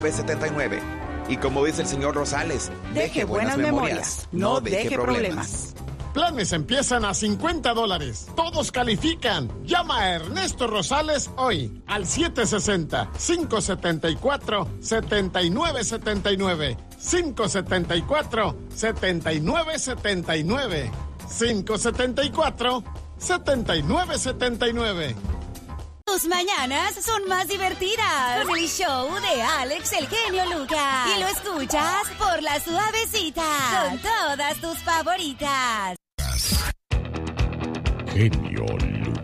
79. Y como dice el señor Rosales, deje buenas memorias, no deje problemas. Planes empiezan a $50. Todos califican. Llama a Ernesto Rosales hoy al 760-574-7979. 574-7979. 574-7979. Tus mañanas son más divertidas con el show de Alex el Genio Lucas. Y lo escuchas por La Suavecita con todas tus favoritas. Genio